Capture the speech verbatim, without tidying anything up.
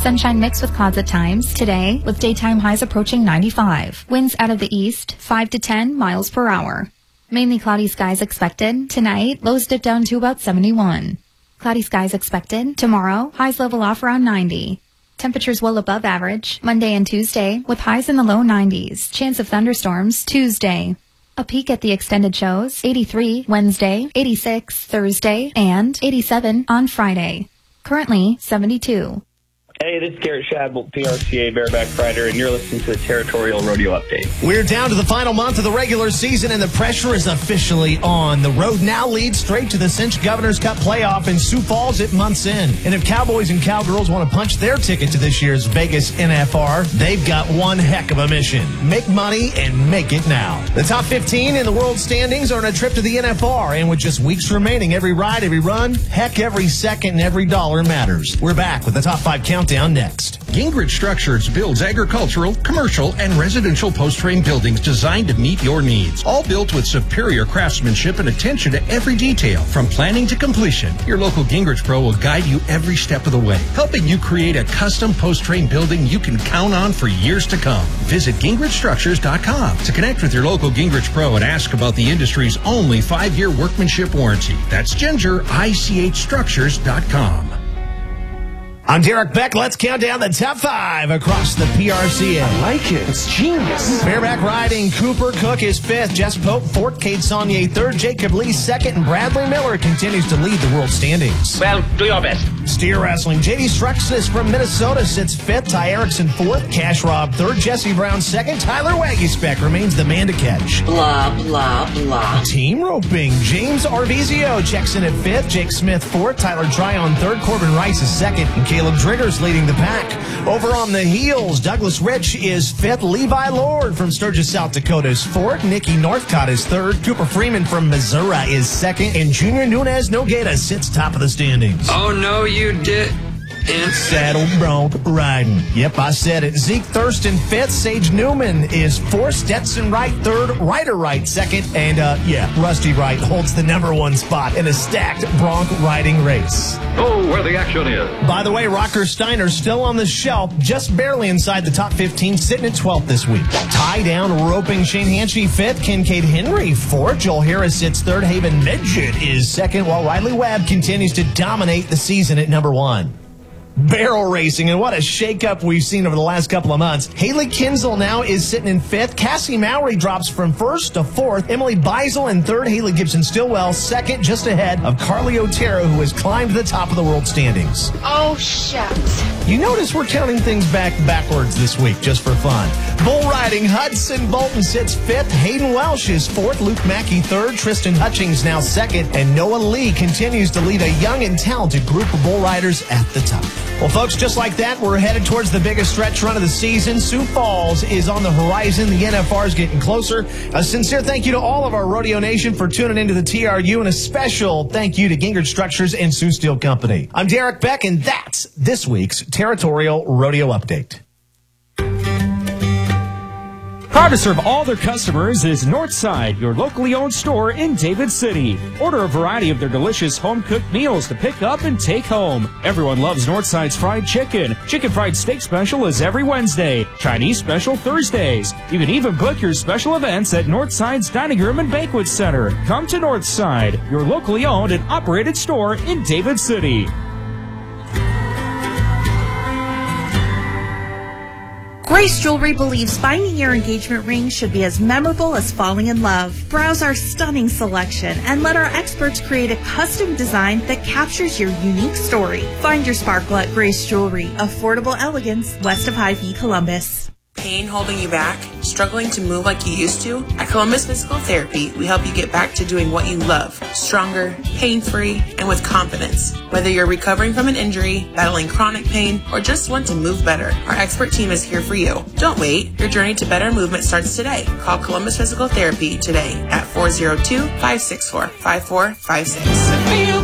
Sunshine mixed with clouds at times today, with daytime highs approaching ninety-five. Winds out of the east, five to ten miles per hour. Mainly cloudy skies expected. Tonight, lows dip down to about seventy-one. Cloudy skies expected. Tomorrow, highs level off around ninety. Temperatures well above average Monday and Tuesday, with highs in the low nineties. Chance of thunderstorms Tuesday. A peek at the extended shows, eighty-three Wednesday, eighty-six Thursday, and eighty-seven on Friday. Currently, seventy-two. Hey, this is Garrett Shadbolt, P R C A Bareback Rider, and you're listening to the Territorial Rodeo Update. We're down to the final month of the regular season, and the pressure is officially on. The road now leads straight to the Cinch Governor's Cup playoff in Sioux Falls at month's end. And if Cowboys and Cowgirls want to punch their ticket to this year's Vegas N F R, they've got one heck of a mission. Make money and make it now. The top fifteen in the world standings are on a trip to the N F R, and with just weeks remaining, every ride, every run, heck, every second and every dollar matters. We're back with the top five countdown next. Gingrich Structures builds agricultural, commercial, and residential post-frame buildings designed to meet your needs. All built with superior craftsmanship and attention to every detail. From planning to completion, your local Gingrich Pro will guide you every step of the way, helping you create a custom post-frame building you can count on for years to come. Visit Gingrich Structures dot com to connect with your local Gingrich Pro and ask about the industry's only five-year workmanship warranty. That's Ginger I C H Structures dot com. I'm Derek Beck. Let's count down the top five across the P R C A. I like it. It's genius. Bareback riding. Cooper Cook is fifth. Jess Pope fourth. Cade Saunier third. Jacob Lee second. And Bradley Miller continues to lead the world standings. Well, do your best. Steer wrestling. J D Struxus from Minnesota sits fifth. Ty Erickson fourth. Cash Rob third. Jesse Brown second. Tyler Waggy-Speck remains the man to catch. Blah, blah, blah. Team roping. James Arvizio checks in at fifth. Jake Smith fourth. Tyler Tryon third. Corbin Rice is second. And Caleb Driggers leading the pack. Over on the heels, Douglas Rich is fifth. Levi Lord from Sturgis, South Dakota is fourth. Nikki Northcott is third. Cooper Freeman from Missouri is second. And Junior Nunez Nogueira sits top of the standings. Oh, no, you did. Saddle bronc riding. Yep, I said it. Zeke Thurston fifth. Sage Newman is fourth. Stetson Wright third. Ryder Wright second. And, uh, yeah, Rusty Wright holds the number one spot in a stacked bronc riding race. Oh, where the action is. By the way, Rocker Steiner still on the shelf, just barely inside the top fifteen, sitting at twelfth this week. Tie down roping. Shane Hanchey fifth. Kincaid Henry fourth. Joel Harris sits third. Haven Midget is second, while Riley Webb continues to dominate the season at number one. Barrel racing, and what a shakeup we've seen over the last couple of months. Haley Kinzel now is sitting in fifth. Cassie Mowry drops from first to fourth. Emily Beisel in third. Haley Gibson Stillwell second, just ahead of Carly Otero, who has climbed to the top of the world standings. Oh, shucks. You notice we're counting things back backwards this week, just for fun. Bull riding, Hudson Bolton sits fifth. Hayden Welsh is fourth. Luke Mackey third. Tristan Hutchings now second. And Noah Lee continues to lead a young and talented group of bull riders at the top. Well, folks, just like that, we're headed towards the biggest stretch run of the season. Sioux Falls is on the horizon. The N F R is getting closer. A sincere thank you to all of our Rodeo Nation for tuning into the T R U, and a special thank you to Gingrich Structures and Sioux Steel Company. I'm Derek Beck, and that's this week's Territorial Rodeo Update. Proud to serve all their customers is Northside, your locally owned store in David City. Order a variety of their delicious home-cooked meals to pick up and take home. Everyone loves Northside's fried chicken. Chicken fried steak special is every Wednesday. Chinese special Thursdays. You can even book your special events at Northside's Dining Room and Banquet Center. Come to Northside, your locally owned and operated store in David City. Grace Jewelry believes finding your engagement ring should be as memorable as falling in love. Browse our stunning selection and let our experts create a custom design that captures your unique story. Find your sparkle at Grace Jewelry, affordable elegance west of Hy-Vee, Columbus. Pain holding you back? Struggling to move like you used to? At Columbus Physical Therapy, we help you get back to doing what you love, stronger, pain-free, and with confidence. Whether you're recovering from an injury, battling chronic pain, or just want to move better, our expert team is here for you. Don't wait. Your journey to better movement starts today. Call Columbus Physical Therapy today at four oh two, five six four, five four five six.